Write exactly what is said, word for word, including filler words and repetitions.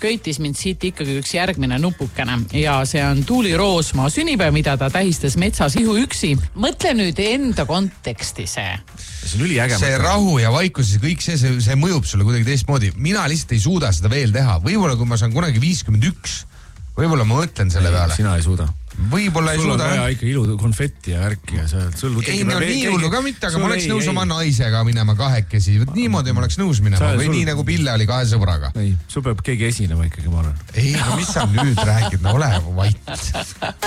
köitis mind siit ikkagi üks järgmine nupukene ja see on Tuuli Roosmaa sünnipäev, mida ta tähistas metsas ihuüksi. Mõtle nüüd enda konteksti see. See on üliäge. See rahu ja vaikus ja kõik see, see, see mõjub sulle kuidagi teistmoodi. Mina lihtsalt ei suuda seda veel teha. Võib-olla kui ma saan kunagi viiskümmend üks, võib-olla ma mõtlen selle peale. Sina ei suuda. Võib-olla ei sul suuda. Sul on vaja ikka ilu konfetti ja värki ja seal. Sul ei, no nii hullu ka mitte, aga ma oleks ei, nõus ei. oma naisega minema kahekesi. Niimoodi ma oleks nõus minema. Sa, või sul... nii nagu Pille oli kahe sõbraga. Ei, sul peab keegi esinema ikkagi, ma arvan. Ei, no mis sa nüüd räägid? No ole vait.